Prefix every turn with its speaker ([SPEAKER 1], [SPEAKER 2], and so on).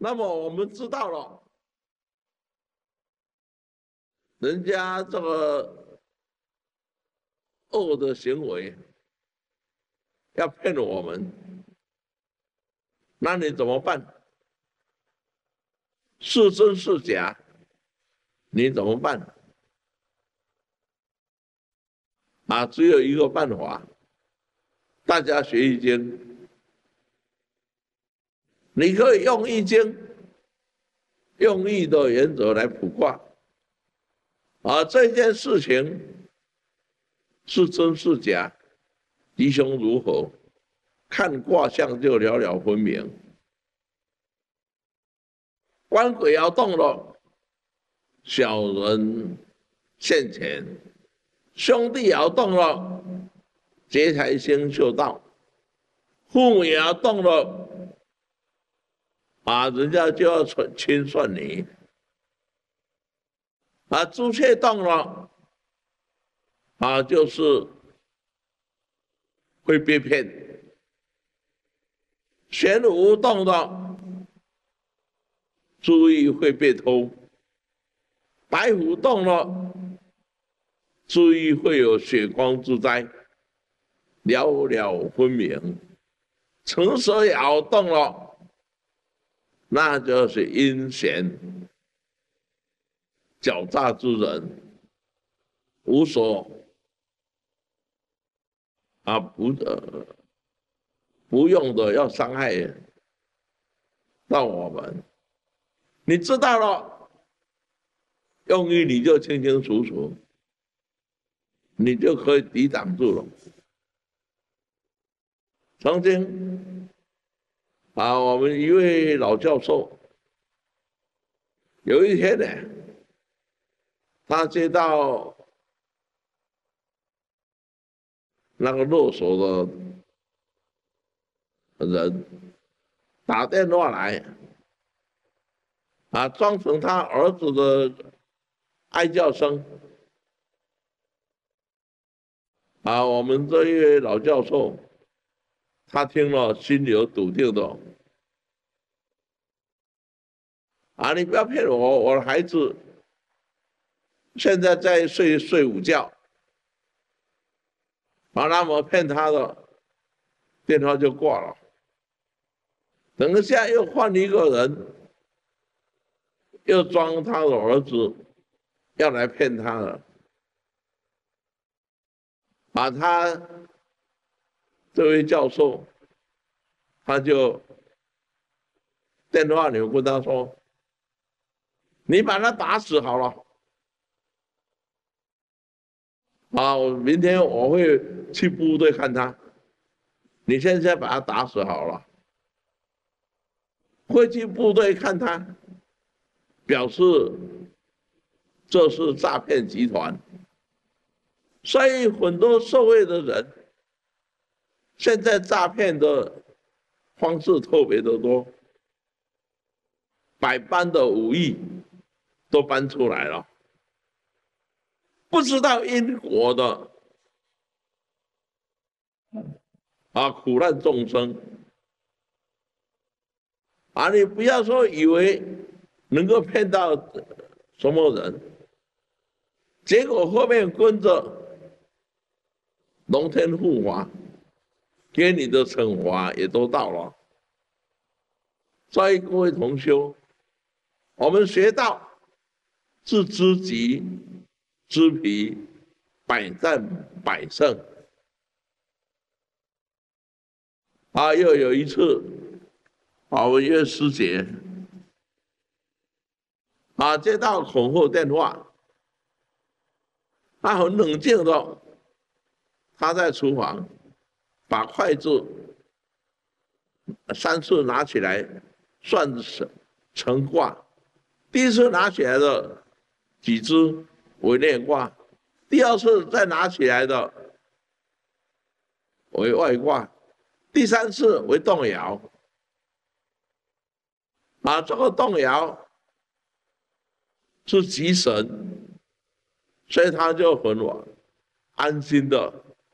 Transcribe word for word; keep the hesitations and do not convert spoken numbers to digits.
[SPEAKER 1] 那么我们知道了，人家这个恶的行为要骗我们，那你怎么办？是真是假？你怎么办？啊，只有一个办法，大家学易经。你可以用易经、用易的原则来卜卦，啊，这件事情是真是假，吉凶如何，看卦象就了了分明。官鬼爻动了，小人现前；兄弟爻动了，劫财星就到；父母爻动了，啊，人家就要清算你；啊，朱雀动了，啊，就是会被骗；玄武动了，注意会被偷；白虎动了，注意会有血光之灾，了了分明；辰蛇爻动了，那就是阴险狡诈之人，无所啊不呃不用的要伤害到我们。你知道了，用意你就清清楚楚，你就可以抵挡住了。曾经啊，我们一位老教授，有一天呢，他接到那个勒索的人打电话来，啊，装成他儿子的哀叫声。啊，我们这一位老教授，他听了心里有笃定的。啊，你不要骗我，我的孩子现在在睡睡午觉。啊，那么骗他的电话就挂了。等一下又换一个人，又装他的儿子要来骗他了。把他这位教授，他就电话里跟他说：“你把他打死好了。啊，明天我会去部队看他，你现在把他打死好了。”会去部队看他，表示这是诈骗集团。所以很多受贿的人，现在诈骗的方式特别的多，百般的武艺都搬出来了，不知道因果的啊，苦难众生啊，你不要说以为能够骗到什么人，结果后面跟着龙天护法，给你的惩罚也都到了。所以各位同修，我们学到是知己知彼，百战百胜。啊，又有一次，啊，我约师姐，啊，接到恐吓电话，她很冷静的，她在厨房把筷子三次拿起来算成卦，第一次拿起来的几只为内卦，第二次再拿起来的为外卦，第三次为动爻。啊，这个动爻是吉神，所以他就很安心的